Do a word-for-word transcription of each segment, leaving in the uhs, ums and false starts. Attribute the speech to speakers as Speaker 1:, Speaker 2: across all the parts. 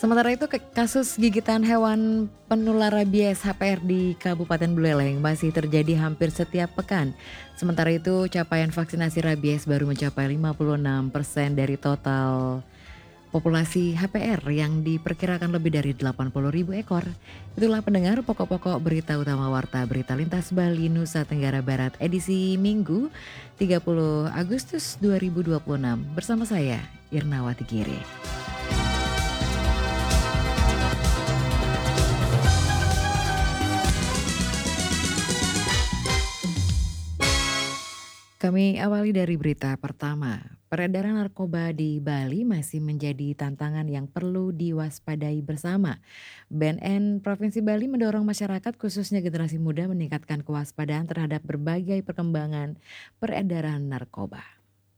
Speaker 1: Sementara itu ke kasus gigitan hewan penular rabies H P R di Kabupaten Buleleng masih terjadi hampir setiap pekan. Sementara itu capaian vaksinasi rabies baru mencapai lima puluh enam persen dari total populasi H P R yang diperkirakan lebih dari delapan puluh ribu ekor. Itulah pendengar pokok-pokok berita utama Warta Berita Lintas Bali Nusa Tenggara Barat edisi Minggu tiga puluh Agustus dua ribu dua puluh enam bersama saya Irnawati Giri. Kami awali dari berita pertama. Peredaran narkoba di Bali masih menjadi tantangan yang perlu diwaspadai bersama. B N N Provinsi Bali mendorong masyarakat khususnya generasi muda meningkatkan kewaspadaan terhadap berbagai perkembangan peredaran narkoba.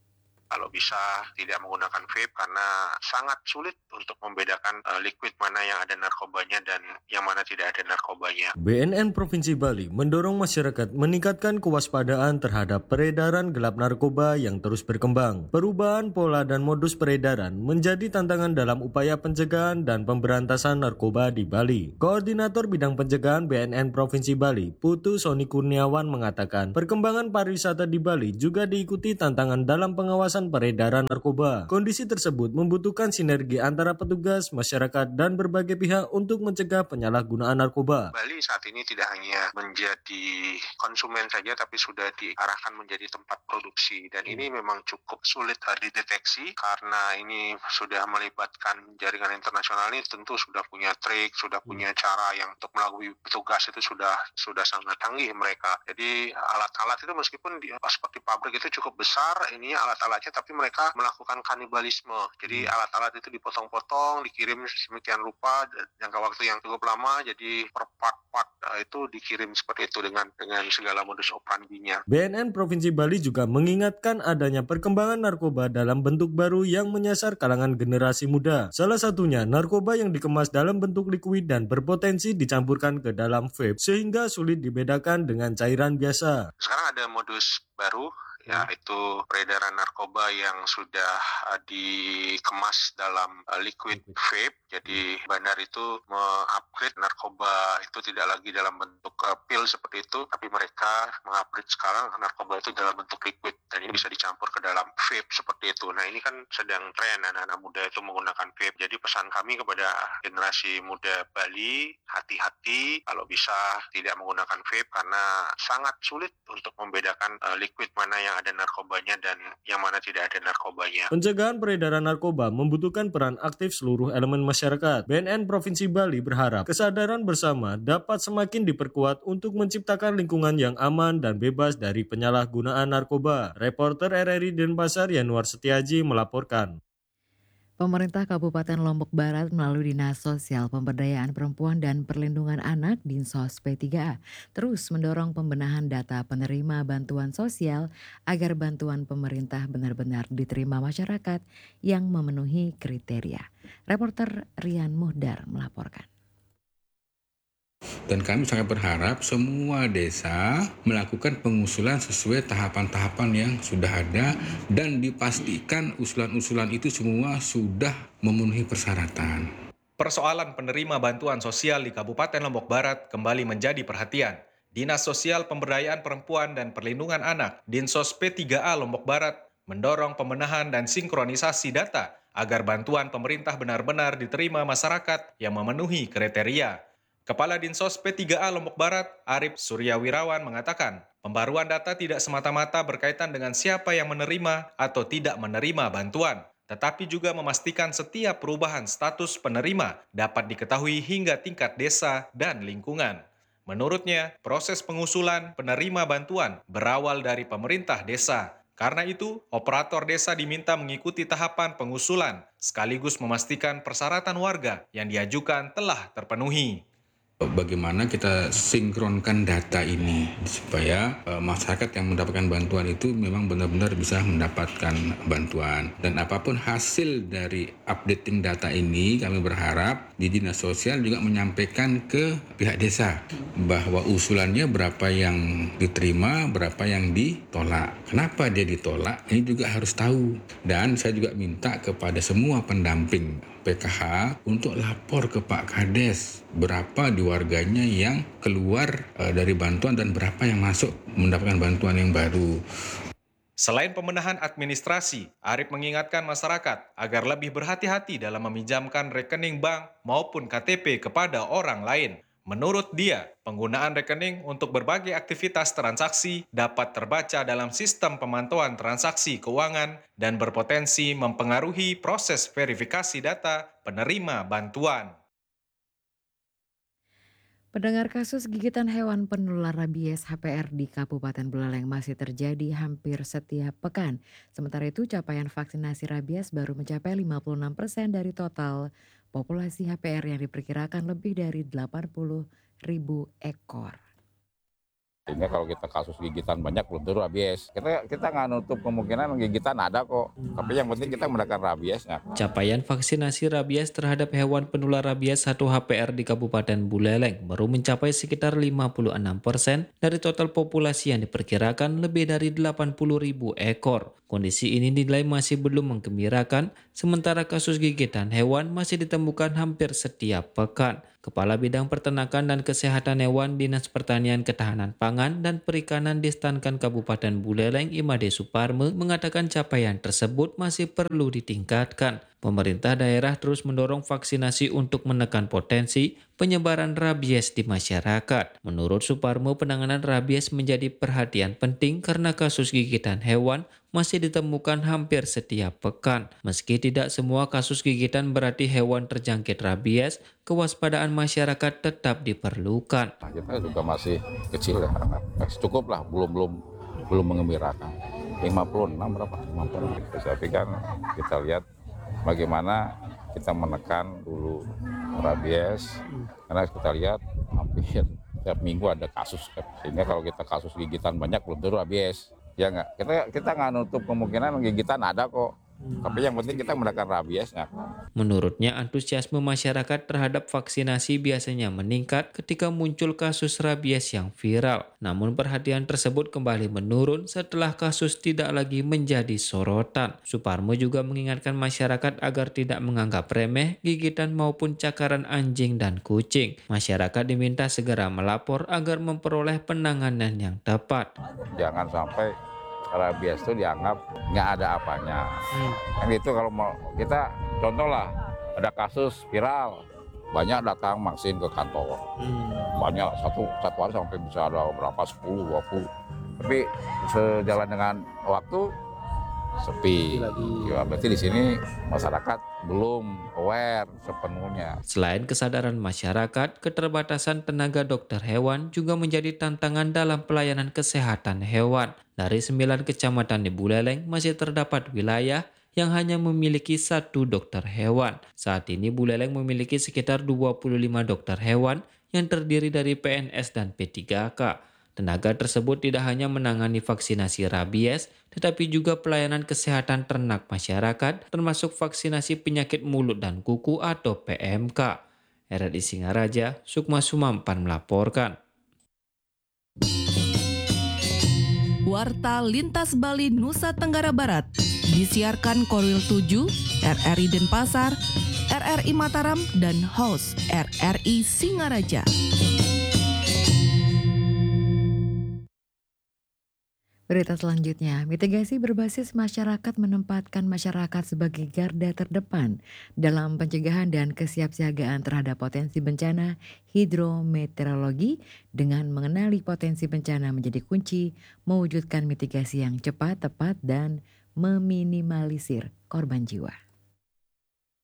Speaker 2: Kalau bisa tidak menggunakan vape karena sangat sulit untuk membedakan uh, liquid mana yang ada narkobanya dan yang mana tidak ada narkobanya.
Speaker 3: B N N Provinsi Bali mendorong masyarakat meningkatkan kewaspadaan terhadap peredaran gelap narkoba yang terus berkembang. Perubahan pola dan modus peredaran menjadi tantangan dalam upaya pencegahan dan pemberantasan narkoba di Bali. Koordinator Bidang Pencegahan B N N Provinsi Bali, Putu Soni Kurniawan mengatakan, perkembangan pariwisata di Bali juga diikuti tantangan dalam pengawasan peredaran narkoba. Kondisi tersebut membutuhkan sinergi antara petugas, masyarakat, dan berbagai pihak untuk mencegah penyalahgunaan narkoba.
Speaker 2: Bali saat ini tidak hanya menjadi konsumen saja, tapi sudah diarahkan menjadi tempat produksi. Dan ini memang cukup sulit dideteksi karena ini sudah melibatkan jaringan internasional. Ini tentu sudah punya trik, sudah punya cara yang untuk melalui petugas itu sudah sudah sangat canggih mereka. Jadi alat-alat itu meskipun di, seperti pabrik itu cukup besar, ini alat-alatnya tapi mereka melakukan kanibalisme. Jadi alat-alat itu dipotong-potong, dikirim sedemikian rupa jangka waktu yang cukup lama, jadi per part-part itu dikirim seperti itu dengan dengan segala modus operandinya.
Speaker 3: B N N Provinsi Bali juga mengingatkan adanya perkembangan narkoba dalam bentuk baru yang menyasar kalangan generasi muda. Salah satunya narkoba yang dikemas dalam bentuk liquid dan berpotensi dicampurkan ke dalam vape sehingga sulit dibedakan dengan cairan biasa.
Speaker 2: Sekarang ada modus baru, yaitu peredaran narkoba yang sudah uh, dikemas dalam uh, liquid vape. Jadi bandar itu mengupgrade narkoba itu tidak lagi dalam bentuk uh, pil seperti itu, tapi mereka mengupgrade sekarang narkoba itu dalam bentuk liquid dan ini bisa dicampur ke dalam vape seperti itu. Nah ini kan sedang tren anak-anak muda itu menggunakan vape. Jadi pesan kami kepada generasi muda Bali, hati-hati kalau bisa tidak menggunakan vape karena sangat sulit untuk membedakan uh, liquid mana yang ada narkobanya dan yang mana tidak ada narkobanya.
Speaker 3: Pencegahan peredaran narkoba membutuhkan peran aktif seluruh elemen masyarakat. B N N Provinsi Bali berharap kesadaran bersama dapat semakin diperkuat untuk menciptakan lingkungan yang aman dan bebas dari penyalahgunaan narkoba. Reporter R R I Denpasar Yanuar Setiaji melaporkan.
Speaker 1: Pemerintah Kabupaten Lombok Barat melalui Dinas Sosial Pemberdayaan Perempuan dan Perlindungan Anak Dinsos P tiga A terus mendorong pembenahan data penerima bantuan sosial agar bantuan pemerintah benar-benar diterima masyarakat yang memenuhi kriteria. Reporter Rian Muhdar melaporkan.
Speaker 4: Dan kami sangat berharap semua desa melakukan pengusulan sesuai tahapan-tahapan yang sudah ada dan dipastikan usulan-usulan itu semua sudah memenuhi persyaratan.
Speaker 5: Persoalan penerima bantuan sosial di Kabupaten Lombok Barat kembali menjadi perhatian. Dinas Sosial Pemberdayaan Perempuan dan Perlindungan Anak Dinsos P tiga A Lombok Barat mendorong pembenahan dan sinkronisasi data agar bantuan pemerintah benar-benar diterima masyarakat yang memenuhi kriteria. Kepala Dinsos P tiga A Lombok Barat, Arif Suryawirawan mengatakan, pembaruan data tidak semata-mata berkaitan dengan siapa yang menerima atau tidak menerima bantuan, tetapi juga memastikan setiap perubahan status penerima dapat diketahui hingga tingkat desa dan lingkungan. Menurutnya, proses pengusulan penerima bantuan berawal dari pemerintah desa. Karena itu, operator desa diminta mengikuti tahapan pengusulan, sekaligus memastikan persyaratan warga yang diajukan telah terpenuhi.
Speaker 4: Bagaimana kita sinkronkan data ini supaya uh, masyarakat yang mendapatkan bantuan itu memang benar-benar bisa mendapatkan bantuan. Dan apapun hasil dari updating data ini, kami berharap di Dinas Sosial juga menyampaikan ke pihak desa bahwa usulannya berapa yang diterima, berapa yang ditolak. Kenapa dia ditolak? Ini juga harus tahu. Dan saya juga minta kepada semua pendamping P K H untuk lapor ke Pak Kades berapa di warganya yang keluar uh, dari bantuan dan berapa yang masuk mendapatkan bantuan yang baru.
Speaker 5: Selain pemenahan administrasi, Arief mengingatkan masyarakat agar lebih berhati-hati dalam meminjamkan rekening bank maupun K T P kepada orang lain. Menurut dia, penggunaan rekening untuk berbagai aktivitas transaksi dapat terbaca dalam sistem pemantauan transaksi keuangan dan berpotensi mempengaruhi proses verifikasi data penerima bantuan.
Speaker 1: Pendengar, kasus gigitan hewan penular rabies H P R di Kabupaten Buleleng masih terjadi hampir setiap pekan. Sementara itu capaian vaksinasi rabies baru mencapai lima puluh enam persen dari total populasi H P R yang diperkirakan lebih dari delapan puluh ribu ekor.
Speaker 6: Sehingga kalau kita kasus gigitan banyak belum tentu rabies. Kita kita nggak nutup kemungkinan gigitan ada kok. Tapi yang penting kita menekan rabiesnya.
Speaker 7: Capaian vaksinasi rabies terhadap hewan penular rabies satu H P R di Kabupaten Buleleng baru mencapai sekitar lima puluh enam persen dari total populasi yang diperkirakan lebih dari delapan puluh ribu ekor. Kondisi ini dinilai masih belum menggembirakan, sementara kasus gigitan hewan masih ditemukan hampir setiap pekan. Kepala Bidang Peternakan dan Kesehatan Hewan Dinas Pertanian Ketahanan Pangan dan Perikanan di Stankan Kabupaten Buleleng Imade Suparme mengatakan capaian tersebut masih perlu ditingkatkan. Pemerintah daerah terus mendorong vaksinasi untuk menekan potensi penyebaran rabies di masyarakat. Menurut Suparme, penanganan rabies menjadi perhatian penting karena kasus gigitan hewan masih ditemukan hampir setiap pekan. Meski tidak semua kasus gigitan berarti hewan terjangkit rabies, kewaspadaan masyarakat tetap diperlukan.
Speaker 6: Nah, kita juga masih kecil ya, cukup lah, belum belum belum mengembirakan. lima puluh enam berapa? lima puluh enam. Tapi kan kita lihat bagaimana kita menekan dulu rabies, karena kita lihat hampir setiap minggu ada kasus, sehingga kalau kita kasus gigitan banyak belum tentu rabies. Ya enggak, kita kita nggak nutup kemungkinan gigitan ada kok. Tapi yang penting kita menekan rabiesnya.
Speaker 7: Menurutnya, antusiasme masyarakat terhadap vaksinasi biasanya meningkat ketika muncul kasus rabies yang viral. Namun perhatian tersebut kembali menurun setelah kasus tidak lagi menjadi sorotan. Suparmo juga mengingatkan masyarakat agar tidak menganggap remeh gigitan maupun cakaran anjing dan kucing. Masyarakat diminta segera melapor agar memperoleh penanganan yang tepat.
Speaker 6: Jangan sampai rabies itu dianggap nggak ada apanya. Hmm. Kan gitu kalau mau kita contoh lah, ada kasus viral, banyak datang vaksin ke kantor. Hmm. Banyak satu satu hari sampai bisa ada berapa sepuluh dua puluh. Tapi sejalan dengan waktu sepi. Ya, berarti di sini masyarakat belum aware sepenuhnya.
Speaker 7: Selain kesadaran masyarakat, keterbatasan tenaga dokter hewan juga menjadi tantangan dalam pelayanan kesehatan hewan. Dari sembilan kecamatan di Buleleng masih terdapat wilayah yang hanya memiliki satu dokter hewan. Saat ini Buleleng memiliki sekitar dua puluh lima dokter hewan yang terdiri dari P N S dan P tiga K. Tenaga tersebut tidak hanya menangani vaksinasi rabies, tetapi juga pelayanan kesehatan ternak masyarakat, termasuk vaksinasi penyakit mulut dan kuku atau P M K. R R I Singaraja, Sukma Sumampan melaporkan.
Speaker 8: Warta Lintas Bali Nusa Tenggara Barat disiarkan Korwil tujuh, R R I Denpasar, R R I Mataram, dan host R R I Singaraja.
Speaker 1: Berita selanjutnya, mitigasi berbasis masyarakat menempatkan masyarakat sebagai garda terdepan dalam pencegahan dan kesiapsiagaan terhadap potensi bencana hidrometeorologi dengan mengenali potensi bencana menjadi kunci mewujudkan mitigasi yang cepat, tepat, dan meminimalisir korban jiwa.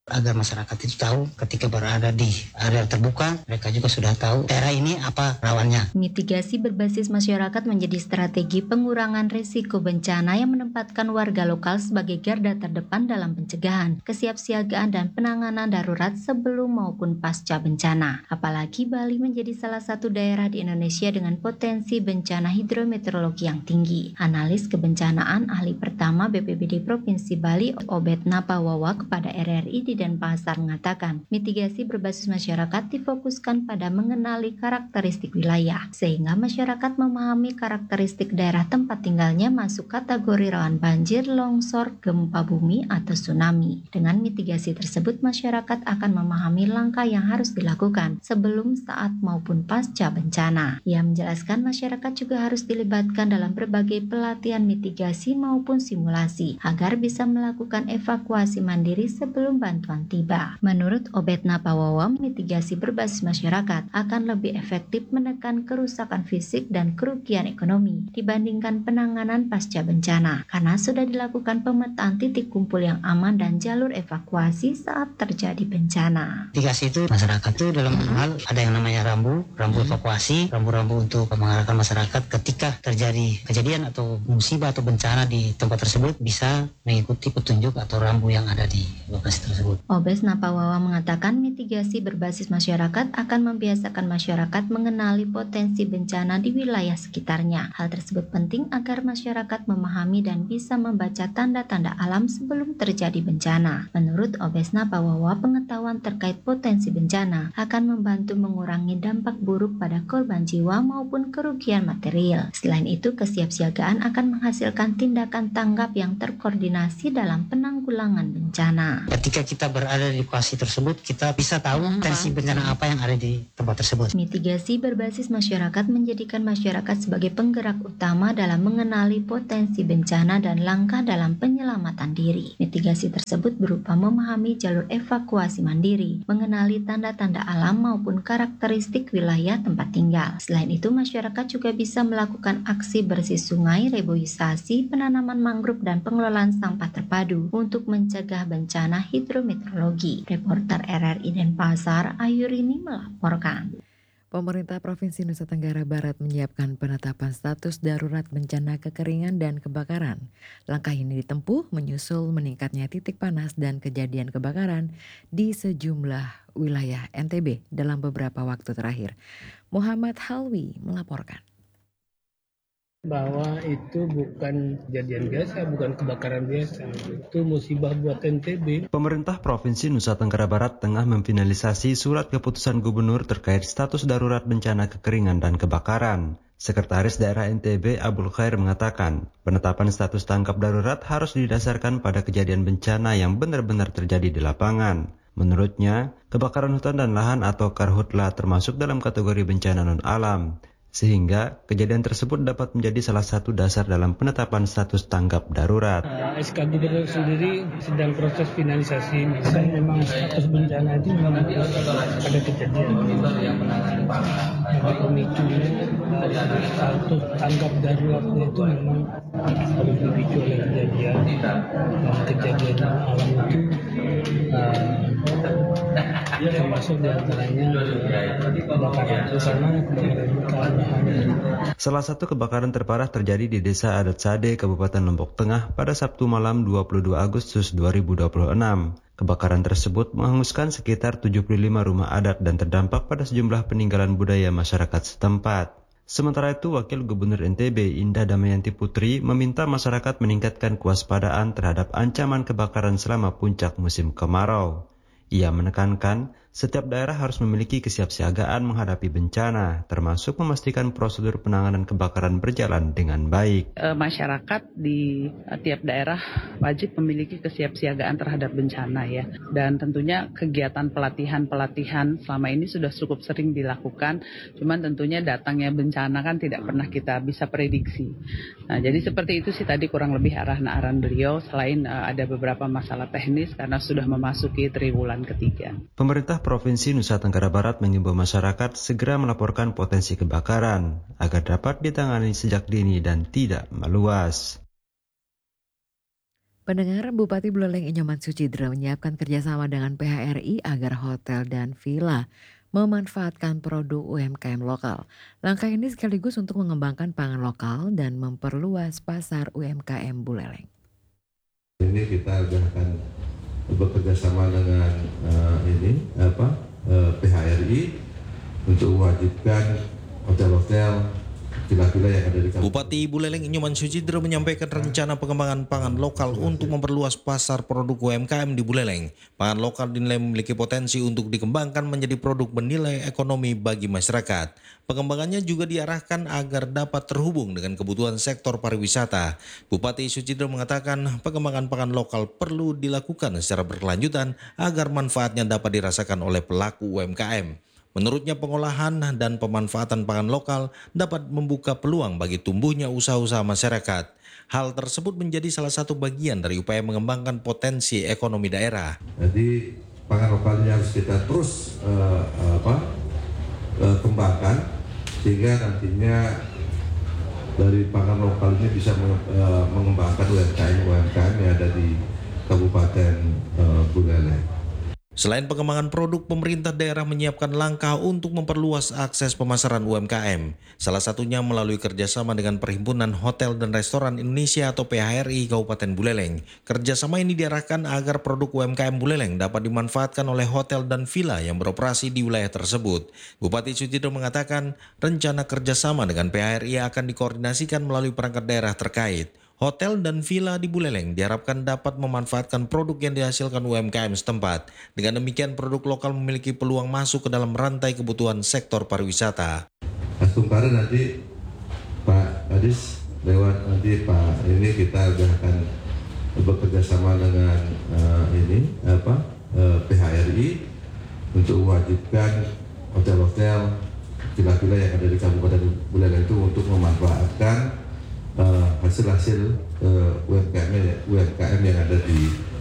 Speaker 9: agar masyarakat itu tahu ketika berada di area terbuka, mereka juga sudah tahu daerah ini apa rawannya.
Speaker 10: Mitigasi berbasis masyarakat menjadi strategi pengurangan risiko bencana yang menempatkan warga lokal sebagai garda terdepan dalam pencegahan, kesiapsiagaan dan penanganan darurat sebelum maupun pasca bencana. Apalagi Bali menjadi salah satu daerah di Indonesia dengan potensi bencana hidrometeorologi yang tinggi. Analis kebencanaan ahli pertama B P B D Provinsi Bali, Obed Napawawa, kepada R R I di Denpasar mengatakan, mitigasi berbasis masyarakat difokuskan pada mengenali karakteristik wilayah, sehingga masyarakat memahami karakteristik daerah tempat tinggalnya masuk kategori rawan banjir, longsor, gempa bumi, atau tsunami. Dengan mitigasi tersebut, masyarakat akan memahami langkah yang harus dilakukan sebelum, saat, maupun pasca bencana. Ia menjelaskan masyarakat juga harus dilibatkan dalam berbagai pelatihan mitigasi maupun simulasi, agar bisa melakukan evakuasi mandiri sebelum bantuan tiba. Menurut Obed Napawawa, mitigasi berbasis masyarakat akan lebih efektif menekan kerusakan fisik dan kerugian ekonomi dibandingkan penanganan pasca bencana, karena sudah dilakukan pemetaan titik kumpul yang aman dan jalur evakuasi saat terjadi bencana.
Speaker 9: Mitigasi itu masyarakat itu dalam hal ada yang namanya rambu, rambu evakuasi, rambu-rambu untuk mengarahkan masyarakat ketika terjadi kejadian atau musibah atau bencana di tempat tersebut bisa mengikuti petunjuk atau rambu yang ada di lokasi tersebut.
Speaker 10: Obes Napawawa mengatakan mitigasi berbasis masyarakat akan membiasakan masyarakat mengenali potensi bencana di wilayah sekitarnya. Hal tersebut penting agar masyarakat memahami dan bisa membaca tanda-tanda alam sebelum terjadi bencana. Menurut Obes Napawawa, pengetahuan terkait potensi bencana akan membantu mengurangi dampak buruk pada korban jiwa maupun kerugian material. Selain itu, kesiapsiagaan akan menghasilkan tindakan tanggap yang terkoordinasi dalam penanggulangan bencana.
Speaker 9: Ketika kita berada di lokasi tersebut, kita bisa tahu potensi bencana apa yang ada di tempat tersebut.
Speaker 10: Mitigasi berbasis masyarakat menjadikan masyarakat sebagai penggerak utama dalam mengenali potensi bencana dan langkah dalam penyelamatan diri. Mitigasi tersebut berupa memahami jalur evakuasi mandiri, mengenali tanda-tanda alam maupun karakteristik wilayah tempat tinggal. Selain itu, masyarakat juga bisa melakukan aksi bersih sungai, reboisasi, penanaman mangrove, dan pengelolaan sampah terpadu untuk mencegah bencana hidrometeorologi. Reporter R R I Denpasar, Ayurini melaporkan.
Speaker 1: Pemerintah Provinsi Nusa Tenggara Barat menyiapkan penetapan status darurat bencana kekeringan dan kebakaran. Langkah ini ditempuh menyusul meningkatnya titik panas dan kejadian kebakaran di sejumlah wilayah N T B dalam beberapa waktu terakhir. Muhammad Halwi melaporkan.
Speaker 11: Bahwa itu bukan kejadian biasa, bukan kebakaran biasa, itu musibah buat N T B.
Speaker 12: Pemerintah Provinsi Nusa Tenggara Barat tengah memfinalisasi surat keputusan gubernur terkait status darurat bencana kekeringan dan kebakaran. Sekretaris Daerah N T B Abdul Khair mengatakan, penetapan status tanggap darurat harus didasarkan pada kejadian bencana yang benar-benar terjadi di lapangan. Menurutnya, kebakaran hutan dan lahan atau karhutla termasuk dalam kategori bencana non-alam. Sehingga kejadian tersebut dapat menjadi salah satu dasar dalam penetapan status tanggap darurat.
Speaker 11: Uh, S K Gubernur sendiri sedang proses finalisasi, dan memang status bencana itu memang ada kejadian. Yang pemicunya status tanggap daruratnya itu memang harus dipicu oleh kejadian, dan kejadian alam itu uh, termasuk diantaranya kebakaran bersama kebakaran hutan.
Speaker 12: Salah satu kebakaran terparah terjadi di Desa Adat Sade, Kabupaten Lombok Tengah pada Sabtu malam dua puluh dua Agustus dua ribu dua puluh enam. Kebakaran tersebut menghanguskan sekitar tujuh puluh lima rumah adat dan terdampak pada sejumlah peninggalan budaya masyarakat setempat. Sementara itu, Wakil Gubernur N T B Indah Damayanti Putri meminta masyarakat meningkatkan kewaspadaan terhadap ancaman kebakaran selama puncak musim kemarau. Ia menekankan setiap daerah harus memiliki kesiapsiagaan menghadapi bencana, termasuk memastikan prosedur penanganan kebakaran berjalan dengan baik.
Speaker 13: E, masyarakat di e, tiap daerah wajib memiliki kesiapsiagaan terhadap bencana ya. Dan tentunya kegiatan pelatihan-pelatihan selama ini sudah cukup sering dilakukan, cuman tentunya datangnya bencana kan tidak pernah kita bisa prediksi. Nah, jadi seperti itu sih tadi kurang lebih arahan-arahan beliau, selain e, ada beberapa masalah teknis karena sudah memasuki triwulan ketiga.
Speaker 12: Pemerintah Provinsi Nusa Tenggara Barat mengimbau masyarakat segera melaporkan potensi kebakaran agar dapat ditangani sejak dini dan tidak meluas.
Speaker 1: Pendengar, Bupati Buleleng Inyoman Sucidro menyiapkan kerjasama dengan P H R I agar hotel dan villa memanfaatkan produk U M K M lokal. Langkah ini sekaligus untuk mengembangkan pangan lokal dan memperluas pasar U M K M Buleleng.
Speaker 14: Ini kita sudah akan bekerja sama dengan uh, ini apa uh, P H R I untuk mewajibkan hotel-hotel, villa-villa yang ada di kampung.
Speaker 15: Bupati Buleleng Inyoman Sucidro menyampaikan rencana pengembangan pangan lokal untuk memperluas pasar produk U M K M di Buleleng. Pangan lokal dinilai memiliki potensi untuk dikembangkan menjadi produk bernilai ekonomi bagi masyarakat. Pengembangannya juga diarahkan agar dapat terhubung dengan kebutuhan sektor pariwisata. Bupati Sucidro mengatakan pengembangan pangan lokal perlu dilakukan secara berkelanjutan agar manfaatnya dapat dirasakan oleh pelaku U M K M. Menurutnya pengolahan dan pemanfaatan pangan lokal dapat membuka peluang bagi tumbuhnya usaha-usaha masyarakat. Hal tersebut menjadi salah satu bagian dari upaya mengembangkan potensi ekonomi daerah.
Speaker 14: Jadi pangan lokal ini harus kita terus uh, apa, uh, kembangkan sehingga nantinya dari pangan lokal ini bisa uh, mengembangkan U M K M U M K M yang ada di Kabupaten uh, Buleleng.
Speaker 15: Selain pengembangan produk, pemerintah daerah menyiapkan langkah untuk memperluas akses pemasaran U M K M. Salah satunya melalui kerjasama dengan Perhimpunan Hotel dan Restoran Indonesia atau P H R I Kabupaten Buleleng. Kerjasama ini diarahkan agar produk U M K M Buleleng dapat dimanfaatkan oleh hotel dan villa yang beroperasi di wilayah tersebut. Bupati Sucidro mengatakan rencana kerjasama dengan P H R I akan dikoordinasikan melalui perangkat daerah terkait. Hotel dan villa di Buleleng diharapkan dapat memanfaatkan produk yang dihasilkan U M K M setempat. Dengan demikian produk lokal memiliki peluang masuk ke dalam rantai kebutuhan sektor pariwisata.
Speaker 14: Astungkara nanti Pak Kadis lewat nanti Pak ini kita sudah akan bekerja sama dengan uh, ini apa uh, P H R I untuk mewajibkan hotel-hotel, villa-villa yang ada di Kabupaten Buleleng itu untuk memanfaatkan hasil-hasil uh, U M K M U M K M yang ada di